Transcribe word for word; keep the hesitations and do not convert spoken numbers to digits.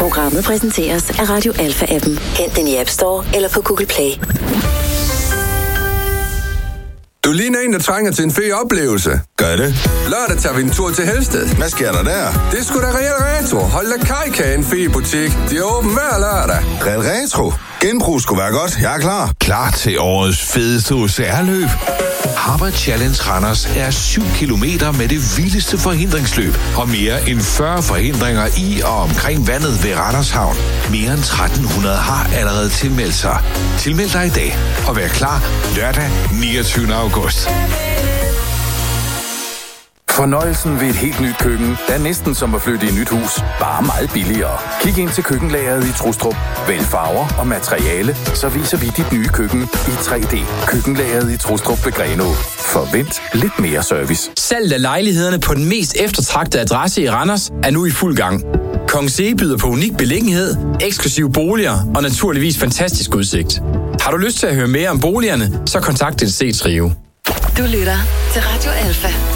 Programmet præsenteres af Radio Alpha-appen. Hent den i App Store eller på Google Play. Du ligner en, der trænger til en fed oplevelse. Gør det? Lørdag tager vi en tur til Helsted. Hvad sker der der? Det er sgu da Real Retro. Hold da kajka, en fed butik. De er åben hver lørdag. Real Retro? Genbrug skulle være godt. Jeg er klar. Klar til årets fedeste O C R-løb. Harbour Challenge Randers er syv kilometer med det vildeste forhindringsløb og mere end fyrre forhindringer i og omkring vandet ved Randers Havn. Mere end tretten hundrede har allerede tilmeldt sig. Tilmeld dig i dag og vær klar lørdag niogtyvende august. Fornøjelsen ved et helt nyt køkken er næsten som at flytte i et nyt hus, bare meget billigere. Kig ind til køkkenlageret i Trustrup. Vælg farver og materiale, så viser vi dit nye køkken i tre D. Køkkenlageret i Trustrup ved Grenaa. Forvent lidt mere service. Salget af lejlighederne på den mest eftertragtede adresse i Randers er nu i fuld gang. Kongens Ege byder på unik beliggenhed, eksklusive boliger og naturligvis fantastisk udsigt. Har du lyst til at høre mere om boligerne, så kontakt din C-Trio. Du lytter til Radio Alpha.